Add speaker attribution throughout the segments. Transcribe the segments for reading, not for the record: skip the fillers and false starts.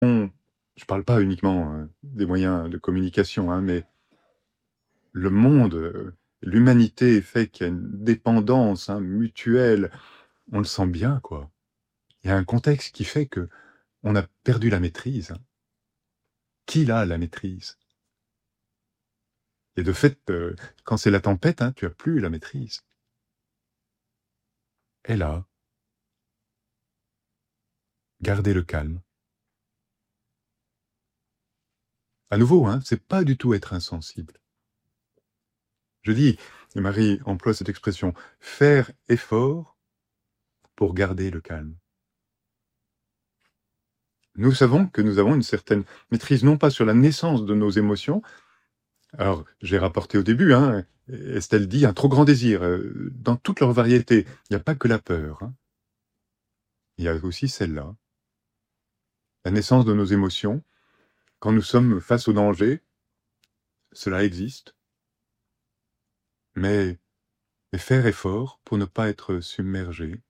Speaker 1: Je ne parle pas uniquement des moyens de communication, hein, mais le monde, l'humanité fait qu'il y a une dépendance mutuelle. On le sent bien, quoi. Il y a un contexte qui fait que on a perdu la maîtrise. Qui a la maîtrise? Et de fait, quand c'est la tempête, tu n'as plus la maîtrise. Et là, garder le calme. À nouveau, c'est pas du tout être insensible. Je dis, et Marie emploie cette expression, faire effort pour garder le calme. Nous savons que nous avons une certaine maîtrise, non pas sur la naissance de nos émotions. Alors, j'ai rapporté au début, Estelle dit un trop grand désir, dans toute leur variété. Il n'y a pas que la peur. Il y a aussi celle-là. La naissance de nos émotions, quand nous sommes face au danger, cela existe. Mais faire effort pour ne pas être submergé.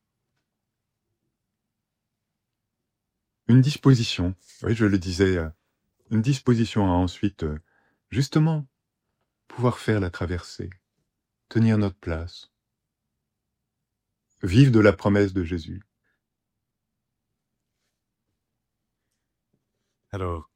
Speaker 1: Une disposition, oui, je le disais, une disposition à ensuite, justement, pouvoir faire la traversée, tenir notre place, vivre de la promesse de Jésus. Alors,